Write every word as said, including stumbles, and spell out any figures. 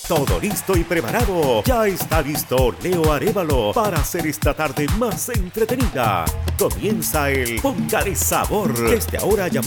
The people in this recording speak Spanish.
Todo listo y preparado. Ya está listo Leo Arévalo para hacer esta tarde más entretenida. Comienza el Póngale Sabor. Desde ahora llamamos